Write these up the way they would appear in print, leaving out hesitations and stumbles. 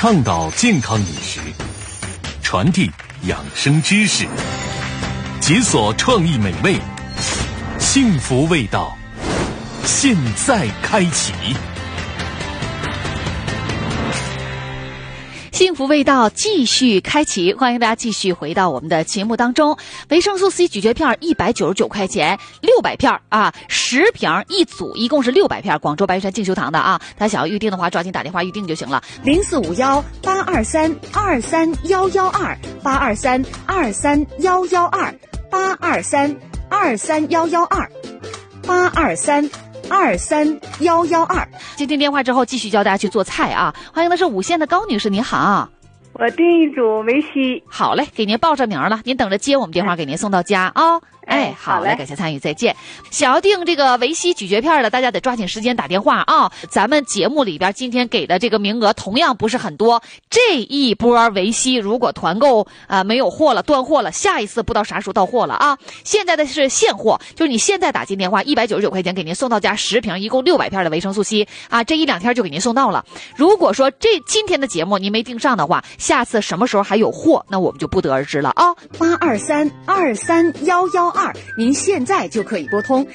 倡导健康饮食，传递养生知识，解锁创意美味，幸福味道，现在开启。 幸福味道继续开启，欢迎大家继续回到我们的节目当中。维生素 C 咀嚼片199块钱，600片啊，10瓶一组，一共是600片。广州白玉山净修堂的啊，大家想要预定的话，抓紧打电话预定就行了。 823-232-112，823-232-112，823-23112。 接听电话之后，继续教大家去做菜啊。欢迎的是五线的高女士，您好。 我订一组梅西。 好嘞，给您报上名了，您等着接我们电话，给您送到家啊。好嘞，感谢参与，再见。想要订这个维 C 咀嚼片的，大家得抓紧时间打电话啊！咱们节目里边今天给的这个名额同样不是很多，这一波维 C 如果团购没有货了，断货了，下一次不知道啥时候到货了啊！现在的是现货，就是你现在打进电话，199块钱给您送到家10瓶，一共600片的维生素 C 啊，这1-2天就给您送到了。如果说今天的节目您没订上的话，下次什么时候还有货，那我们就不得而知了啊 ！823-23112，您现在就可以拨通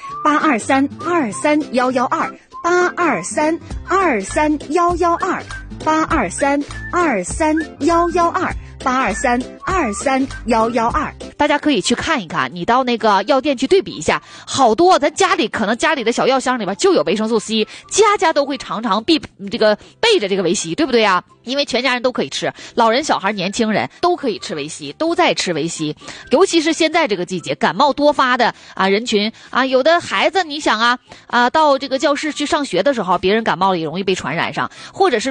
823-23112，823-23112，823-23112，823-23112。 大家可以去看一看，你到那个药店去对比一下，好多咱可能家里的小药箱里边就有维生素 C， 家都会常备着这个维 C， 对不对啊？因为全家人都可以吃，老人、小孩、年轻人都可以吃维 C， 都在吃维 C。尤其是现在这个季节，感冒多发的人群啊，有的孩子你想到这个教室去上学的时候，别人感冒了也容易被传染上，或者是